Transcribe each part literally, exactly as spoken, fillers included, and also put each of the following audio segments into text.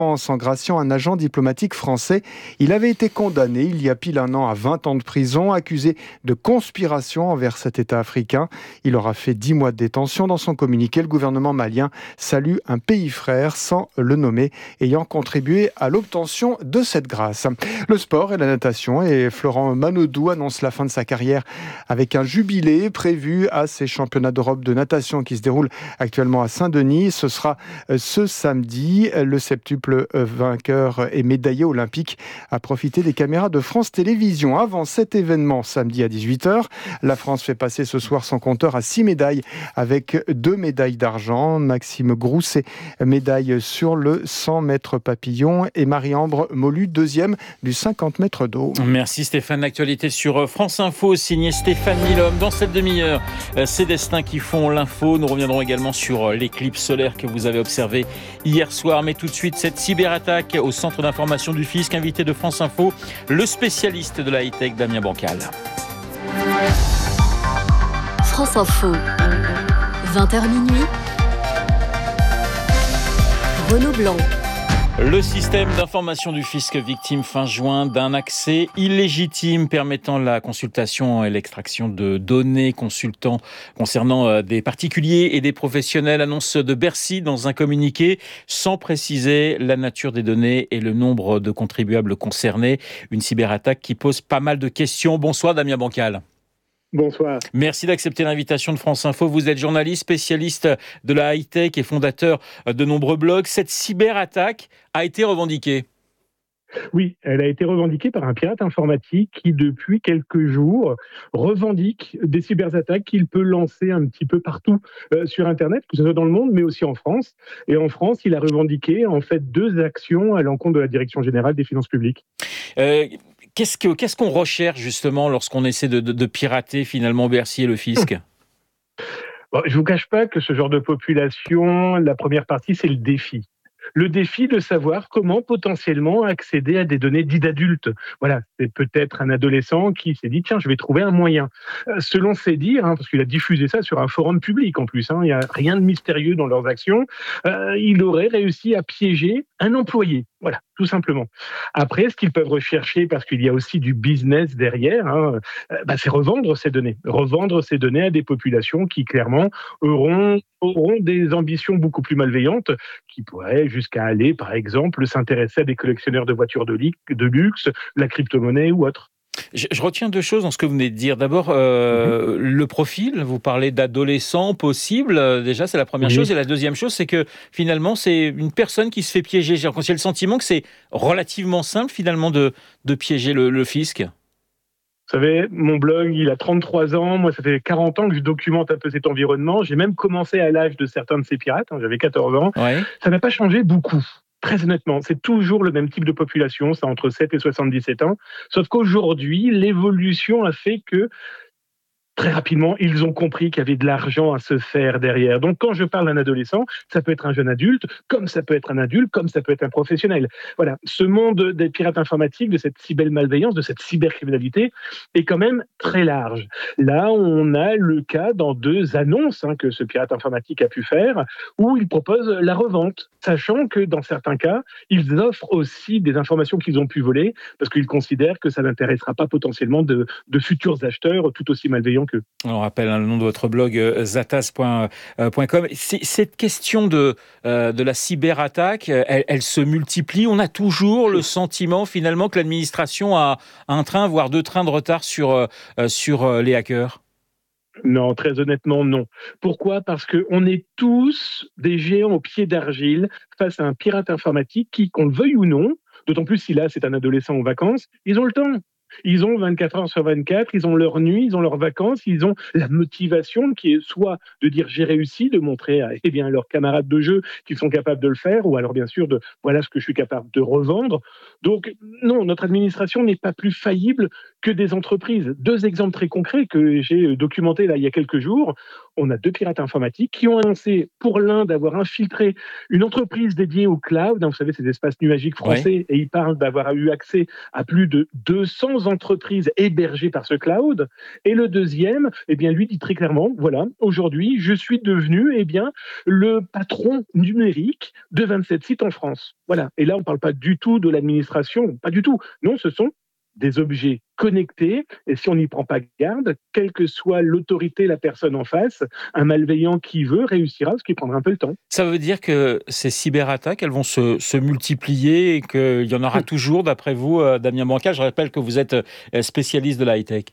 en graciant un agent diplomatique français. Il avait été condamné il y a pile un an à vingt ans de prison, accusé de conspiration envers cet État africain. Il aura fait dix mois de détention. Dans son communiqué, le gouvernement malien salue un pays frère, sans le nommer, ayant contribué à l'obtention de cette grâce. Le sport et la natation, et Florent Manodou annonce la fin de sa carrière avec un jubilé prévu à ces championnats d'Europe de natation qui se déroulent actuellement à Saint-Denis. Ce sera ce samedi. Le septuple vainqueur et médaillé olympique a profité des caméras de France Télévisions. Avant cet événement, samedi à dix-huit heures, la France fait passer ce soir son compteur à six médailles avec deux médailles d'argent. Maxime Grousset, médaille sur le cent mètres papillon, et Marie-Ambre Molu, deuxième du cinquante mètres d'eau. Merci Stéphane. L'actualité sur France Info, signé Stéphane Milhomme. Dans cette demi-heure, ces destins qui font l'info. Nous reviendrons également sur l'éclipse solaire que vous avez observée hier soir. Mais tout de suite, cette cyberattaque au centre d'information du fisc. Invité de France Info, le spécialiste de la high-tech, Damien Bancal. France Info, vingt heures minuit. Renaud Blanc. Le système d'information du fisc victime fin juin d'un accès illégitime permettant la consultation et l'extraction de données consultant concernant des particuliers et des professionnels. Annonce de Bercy dans un communiqué sans préciser la nature des données et le nombre de contribuables concernés. Une cyberattaque qui pose pas mal de questions. Bonsoir Damien Bancal. Bonsoir. Merci d'accepter l'invitation de France Info. Vous êtes journaliste, spécialiste de la high-tech et fondateur de nombreux blogs. Cette cyberattaque a été revendiquée. Oui, elle a été revendiquée par un pirate informatique qui, depuis quelques jours, revendique des cyberattaques qu'il peut lancer un petit peu partout euh, sur Internet, que ce soit dans le monde, mais aussi en France. Et en France, il a revendiqué en fait deux actions à l'encontre de la Direction générale des finances publiques. Euh, qu'est-ce, que, qu'est-ce qu'on recherche justement lorsqu'on essaie de, de, de pirater finalement Bercy et le fisc ? Bon, je ne vous cache pas que ce genre de population, la première partie, c'est le défi. Le défi de savoir comment potentiellement accéder à des données dites d'adultes. Voilà, c'est peut-être un adolescent qui s'est dit « tiens, je vais trouver un moyen ». Selon ses dires, hein, parce qu'il a diffusé ça sur un forum public en plus, hein, il n'y a rien de mystérieux dans leurs actions, euh, il aurait réussi à piéger un employé. Voilà, tout simplement. Après, ce qu'ils peuvent rechercher, parce qu'il y a aussi du business derrière, hein, bah, c'est revendre ces données. Revendre ces données à des populations qui, clairement, auront, auront des ambitions beaucoup plus malveillantes, qui pourraient jusqu'à aller, par exemple, s'intéresser à des collectionneurs de voitures de, li- de luxe, la crypto-monnaie ou autre. Je, je retiens deux choses dans ce que vous venez de dire. D'abord, euh, mmh. le profil. Vous parlez d'adolescents possibles. Déjà, c'est la première oui. chose. Et la deuxième chose, c'est que finalement, c'est une personne qui se fait piéger. J'ai le sentiment que c'est relativement simple, finalement, de, de piéger le, le fisc. Vous savez, mon blog, il a trente-trois ans. Moi, ça fait quarante ans que je documente un peu cet environnement. J'ai même commencé à l'âge de certains de ces pirates. Hein, j'avais quatorze ans. Ouais. Ça n'a pas changé beaucoup. Très honnêtement, c'est toujours le même type de population, c'est entre sept et soixante-dix-sept ans. Sauf qu'aujourd'hui, l'évolution a fait que très rapidement, ils ont compris qu'il y avait de l'argent à se faire derrière. Donc, quand je parle d'un adolescent, ça peut être un jeune adulte, comme ça peut être un adulte, comme ça peut être un professionnel. Voilà, ce monde des pirates informatiques, de cette cybermalveillance, de cette cybercriminalité, est quand même très large. Là, on a le cas dans deux annonces hein, que ce pirate informatique a pu faire, où il propose la revente, sachant que dans certains cas, ils offrent aussi des informations qu'ils ont pu voler, parce qu'ils considèrent que ça n'intéressera pas potentiellement de, de futurs acheteurs tout aussi malveillants que. On rappelle hein, le nom de votre blog, euh, zatas point com. C'est, cette question de, euh, de la cyberattaque, elle, elle se multiplie. On a toujours le sentiment finalement que l'administration a un train, voire deux trains de retard sur, euh, sur euh, les hackers. Non, très honnêtement, non. Pourquoi ? Parce qu'on est tous des géants au pied d'argile face à un pirate informatique qui, qu'on le veuille ou non, d'autant plus si là c'est un adolescent en vacances, ils ont le temps. Ils ont vingt-quatre heures sur vingt-quatre, ils ont leur nuit, ils ont leurs vacances, ils ont la motivation qui est soit de dire j'ai réussi, de montrer à eh bien, leurs camarades de jeu qu'ils sont capables de le faire, ou alors bien sûr de voilà ce que je suis capable de revendre. Donc non, notre administration n'est pas plus faillible que des entreprises. Deux exemples très concrets que j'ai documentés là il y a quelques jours. on a deux pirates informatiques qui ont annoncé pour l'un d'avoir infiltré une entreprise dédiée au cloud, hein, vous savez, ces espaces nuagiques français, ouais. Et ils parlent d'avoir eu accès à plus de deux cents entreprises hébergées par ce cloud. Et le deuxième, eh bien, lui dit très clairement, voilà, aujourd'hui, je suis devenu, eh bien, le patron numérique de vingt-sept sites en France. Voilà. Et là, on ne parle pas du tout de l'administration, pas du tout. Non, ce sont des objets connectés, et si on n'y prend pas garde, quelle que soit l'autorité, la personne en face, un malveillant qui veut réussira, ce qui prendra un peu le temps. Ça veut dire que ces cyberattaques, elles vont se, se multiplier et qu'il y en aura toujours, d'après vous, Damien Bancal. Je rappelle que vous êtes spécialiste de la high-tech.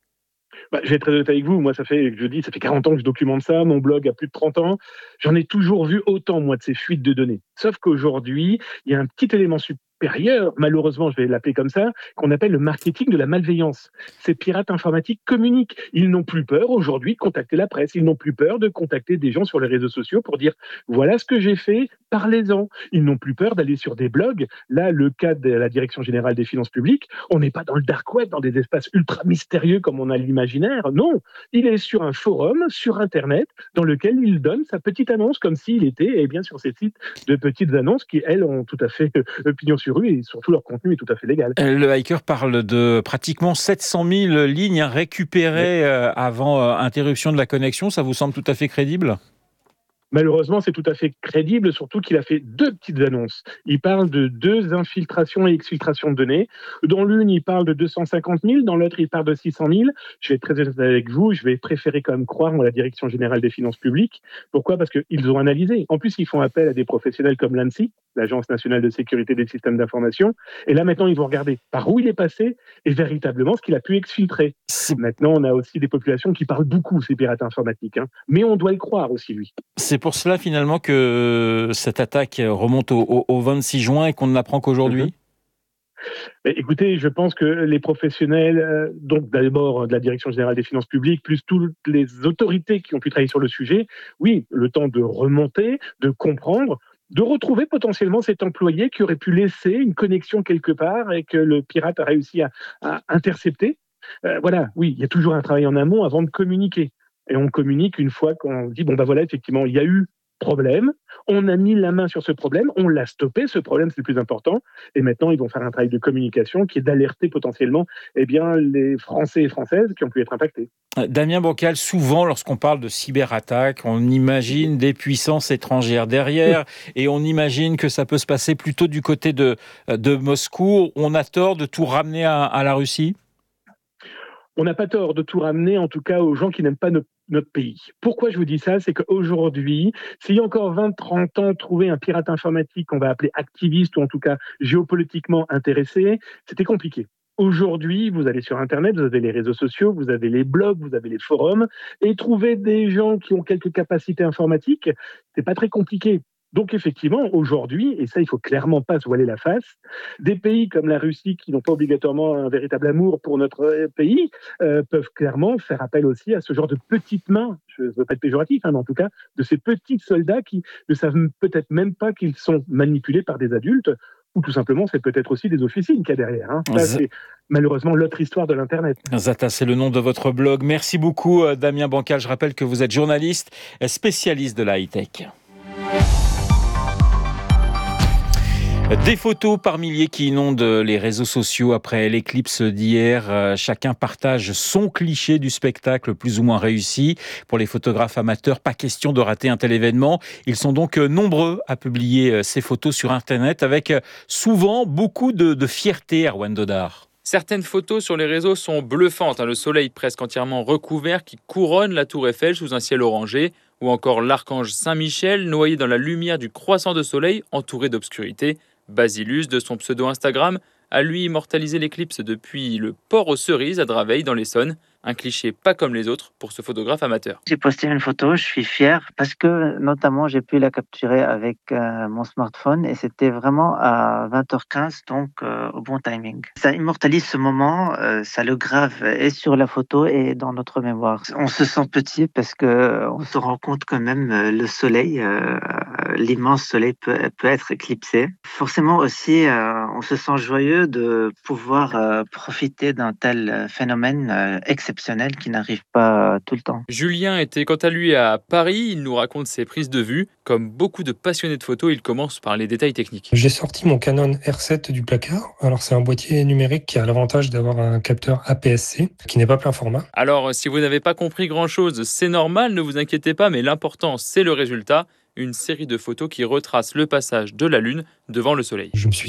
Bah, je vais être très honnête avec vous, moi ça fait, je dis, ça fait quarante ans que je documente ça, mon blog a plus de trente ans, j'en ai toujours vu autant moi de ces fuites de données. Sauf qu'aujourd'hui, il y a un petit élément supérieur, malheureusement je vais l'appeler comme ça, qu'on appelle le marketing de la malveillance. Ces pirates informatiques communiquent, ils n'ont plus peur aujourd'hui de contacter la presse, ils n'ont plus peur de contacter des gens sur les réseaux sociaux pour dire voilà ce que j'ai fait, parlez-en. Ils n'ont plus peur d'aller sur des blogs, là le cas de la Direction Générale des Finances Publiques, on n'est pas dans le dark web, dans des espaces ultra mystérieux comme on a l'imaginaire, non, il est sur un forum, sur Internet, dans lequel il donne sa petite annonce comme s'il était eh bien, sur ces sites de petites annonces qui, elles, ont tout à fait euh, pignon sur rue et surtout leur contenu est tout à fait légal. Le hacker parle de pratiquement sept cent mille lignes récupérées euh, avant euh, interruption de la connexion. Ça vous semble tout à fait crédible ? Malheureusement, c'est tout à fait crédible, surtout qu'il a fait deux petites annonces. Il parle de deux infiltrations et exfiltrations de données. Dans l'une, il parle de deux cent cinquante mille, dans l'autre, il parle de six cent mille. Je vais être très honnête avec vous, je vais préférer quand même croire en la Direction Générale des Finances Publiques. Pourquoi ? Parce qu'ils ont analysé. En plus, ils font appel à des professionnels comme l'ANSSI, l'Agence Nationale de Sécurité des Systèmes d'Information. Et là, maintenant, ils vont regarder par où il est passé et véritablement ce qu'il a pu exfiltrer. Maintenant, on a aussi des populations qui parlent beaucoup, ces pirates informatiques. Hein. Mais on doit le croire aussi, lui. C'est pour cela finalement que cette attaque remonte au, au, au vingt-six juin et qu'on ne l'apprend qu'aujourd'hui ? Mmh. Mais écoutez, je pense que les professionnels, euh, donc d'abord de la Direction Générale des Finances Publiques, plus toutes les autorités qui ont pu travailler sur le sujet, oui, le temps de remonter, de comprendre, de retrouver potentiellement cet employé qui aurait pu laisser une connexion quelque part et que le pirate a réussi à, à intercepter. Euh, voilà, oui, il y a toujours un travail en amont avant de communiquer. Et on communique une fois qu'on dit, bon ben voilà, effectivement, il y a eu problème, on a mis la main sur ce problème, on l'a stoppé, ce problème c'est le plus important, et maintenant ils vont faire un travail de communication qui est d'alerter potentiellement eh bien, les Français et Françaises qui ont pu être impactés. Damien Bancal, souvent lorsqu'on parle de cyberattaque, on imagine des puissances étrangères derrière, et on imagine que ça peut se passer plutôt du côté de, de Moscou. On a tort de tout ramener à, à la Russie ? On n'a pas tort de tout ramener, en tout cas, aux gens qui n'aiment pas notre, notre pays. Pourquoi je vous dis ça ? C'est qu'aujourd'hui, s'il y a encore vingt trente ans, trouver un pirate informatique qu'on va appeler activiste ou en tout cas géopolitiquement intéressé, c'était compliqué. Aujourd'hui, vous allez sur Internet, vous avez les réseaux sociaux, vous avez les blogs, vous avez les forums, et trouver des gens qui ont quelques capacités informatiques, c'est pas très compliqué. Donc effectivement, aujourd'hui, et ça il faut clairement pas se voiler la face, des pays comme la Russie qui n'ont pas obligatoirement un véritable amour pour notre pays euh, peuvent clairement faire appel aussi à ce genre de petites mains, je ne veux pas être péjoratif, hein, mais en tout cas de ces petits soldats qui ne savent peut-être même pas qu'ils sont manipulés par des adultes, ou tout simplement c'est peut-être aussi des officines qu'il y a derrière. Hein. Ça, c'est malheureusement l'autre histoire de l'Internet. Zata, c'est le nom de votre blog. Merci beaucoup Damien Bancal. Je rappelle que vous êtes journaliste, spécialiste de la high-tech. Des photos par milliers qui inondent les réseaux sociaux après l'éclipse d'hier. Chacun partage son cliché du spectacle plus ou moins réussi. Pour les photographes amateurs, pas question de rater un tel événement. Ils sont donc nombreux à publier ces photos sur Internet avec souvent beaucoup de, de fierté, Erwan Dodard. Certaines photos sur les réseaux sont bluffantes. Le soleil presque entièrement recouvert qui couronne la tour Eiffel sous un ciel orangé. Ou encore l'archange Saint-Michel noyé dans la lumière du croissant de soleil entouré d'obscurité. Basilus, de son pseudo Instagram, a lui immortalisé l'éclipse depuis le port aux cerises à Draveil dans l'Essonne. Un cliché pas comme les autres pour ce photographe amateur. J'ai posté une photo, je suis fier parce que notamment j'ai pu la capturer avec euh, mon smartphone et c'était vraiment à vingt heures quinze, donc euh, au bon timing. Ça immortalise ce moment, euh, ça le grave et sur la photo et dans notre mémoire. On se sent petit parce que on se rend compte quand même euh, le soleil euh, l'immense soleil peut, peut être éclipsé. Forcément aussi, euh, on se sent joyeux de pouvoir euh, profiter d'un tel phénomène euh, exceptionnel qui n'arrive pas euh, tout le temps. Julien était quant à lui à Paris, il nous raconte ses prises de vue. Comme beaucoup de passionnés de photos, il commence par les détails techniques. J'ai sorti mon Canon R sept du placard. Alors c'est un boîtier numérique qui a l'avantage d'avoir un capteur A P S C qui n'est pas plein format. Alors si vous n'avez pas compris grand-chose, c'est normal, ne vous inquiétez pas, mais l'important c'est le résultat. Une série de photos qui retrace le passage de la Lune devant le Soleil. Je me suis